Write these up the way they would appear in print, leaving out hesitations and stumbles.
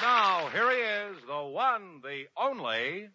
now, here he is, the one, the only...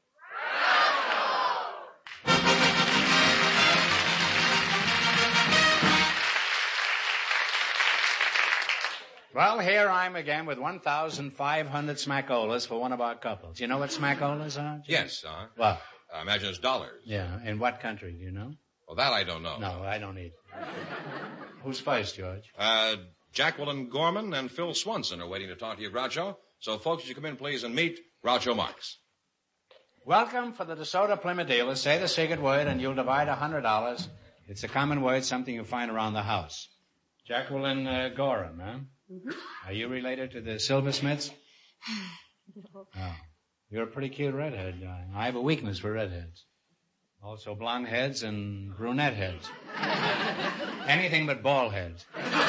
Well, here I'm again with 1,500 smackolas for one of our couples. You know what smackolas are? Yes, What? I imagine it's dollars. Yeah, in what country, do you know? Well, that I don't know. No, I don't either. Who's first, George? Jacqueline Gorman and Phil Swanson are waiting to talk to you, Groucho. So, folks, would you come in, please, and meet Groucho Marx. Welcome for the DeSoto Plymouth dealers. Say the secret word and you'll divide $100. It's a common word, something you find around the house. Jacqueline Gorham, huh? Mm-hmm. Are you related to the Silversmiths? No. Oh. You're a pretty cute redhead. I have a weakness for redheads. Also blonde heads and brunette heads. Anything but bald heads.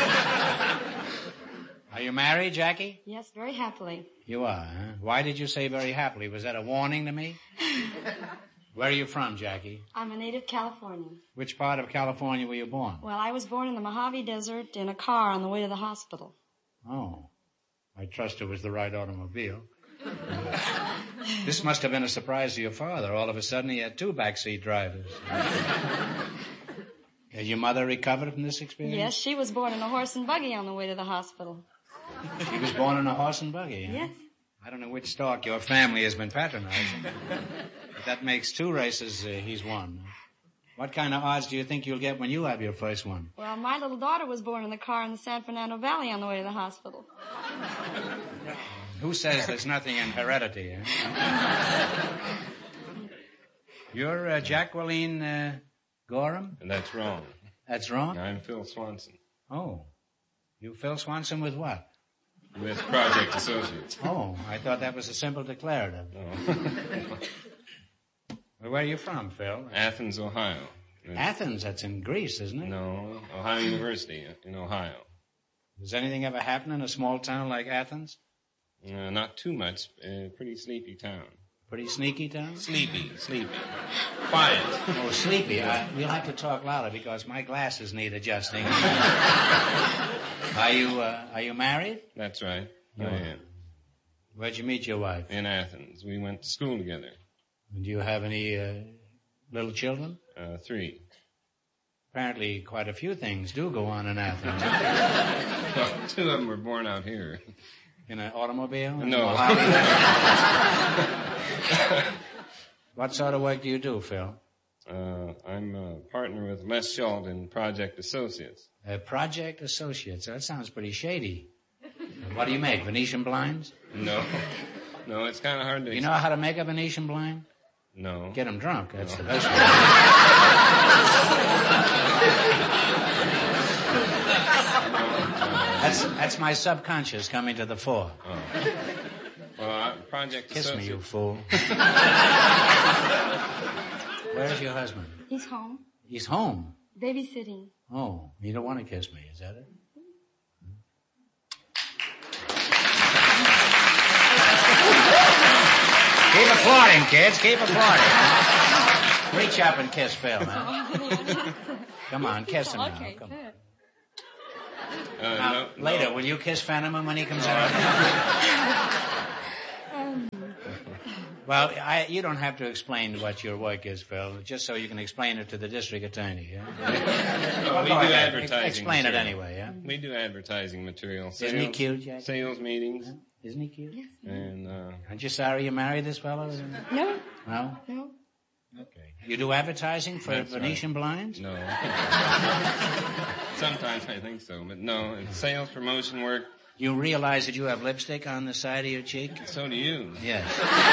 Are you married, Jackie? Yes, very happily. You are, huh? Why did you say very happily? Was that a warning to me? Where are you from, Jackie? I'm a native Californian. Which part of California were you born? Well, I was born in the Mojave Desert in a car on the way to the hospital. Oh. I trust it was the right automobile. This must have been a surprise to your father. All of a sudden, he had two backseat drivers. Has your mother recovered from this experience? Yes, she was born in a horse and buggy on the way to the hospital. She was born in a horse and buggy, huh? Yes. I don't know which stock your family has been patronizing. But that makes two races he's won. What kind of odds do you think you'll get when you have your first one? Well, my little daughter was born in the car in the San Fernando Valley on the way to the hospital. Who says there's nothing in heredity, huh? You're Jacqueline Gorham? That's wrong. That's wrong? I'm Phil Swanson. Oh. You Phil Swanson with what? With Project Associates. Oh, I thought that was a simple declarative. Oh. Well, where are you from, Phil? Athens, Ohio. Athens, that's in Greece, isn't it? No, Ohio University in Ohio. Does anything ever happen in a small town like Athens? Not too much. Pretty sleepy town. Pretty sneaky town? Sleepy. Quiet. Oh, sleepy. We'll have to talk louder because my glasses need adjusting. Are you married? That's right. I am. Where'd you meet your wife? In Athens. We went to school together. Do you have any little children? 3. Apparently quite a few things do go on in Athens. Well, 2 of them were born out here. In an automobile? No. What sort of work do you do, Phil? I'm a partner with Les Schult in Project Associates. Project Associates. That sounds pretty shady. What do you make, Venetian blinds? No, it's kind of hard to... You know how to make a Venetian blind? No. Get them drunk. That's the best way. That's my subconscious coming to the fore. Oh. Well, Project Kiss Associates... me, you fool. Where's your husband? He's home. He's home? Babysitting. Oh, you don't want to kiss me, is that it? Keep applauding, kids. Keep applauding. Reach up and kiss Phil, man. Come on, kiss him now. Okay, Come good. on. Now, later, will you kiss Fenneman when he comes out? Well, you don't have to explain what your work is, Phil, just so you can explain it to the district attorney, yeah? Well, we do advertising. Explain material. it anyway, yeah? We do advertising material. Isn't he cute, Jack? Sales meetings. Isn't he cute? Yes. And, Aren't you sorry you married this fellow? No. No? No. Okay. You do advertising for That's Venetian right. blinds? No. Sometimes I think so, but no. It's sales promotion work. You realize that you have lipstick on the side of your cheek? So do you. Yes.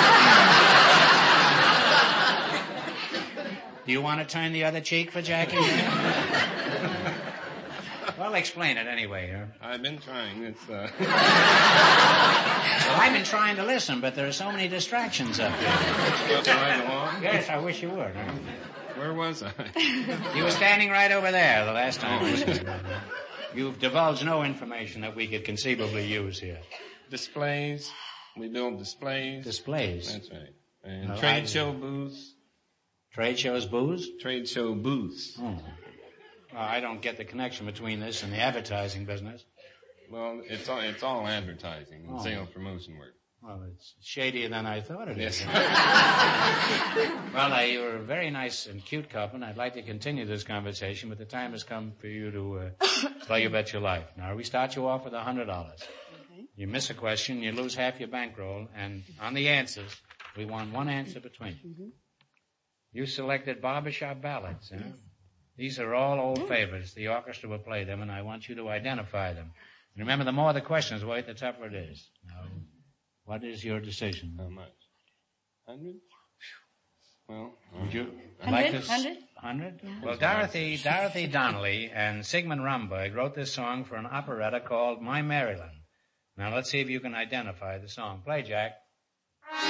Do you want to turn the other cheek for Jackie? Well, explain it anyway. Huh? I've been trying. It's, Well, I've been trying to listen, but there are so many distractions up here. right along. Yes, I wish you would. Huh? Where was I? You were standing right over there the last time we spoke. You've divulged no information that we could conceivably use here. Displays. We build displays. Displays? That's right. And Well, trade show booths. Trade shows booze? Trade show booths. Oh. Well, I don't get the connection between this and the advertising business. Well, it's all advertising and Oh. sales promotion work. Well, it's shadier than I thought it is. Yes. Well, you were a very nice and cute couple, and I'd like to continue this conversation, but the time has come for you to play You Bet Your Life. Now, we start you off with $100. Okay. You miss a question, you lose half your bankroll, and on the answers, we want one answer between. Mm-hmm. You selected barbershop ballads, huh? Yes. These are all old favorites. The orchestra will play them, and I want you to identify them. And remember, the more the questions wait, the tougher it is. Now, what is your decision? How much? 100? Well, would you 100? like this? 100? 100? Yeah. Well, Dorothy Donnelly and Sigmund Romberg wrote this song for an operetta called My Maryland. Now, let's see if you can identify the song. Play, Jack.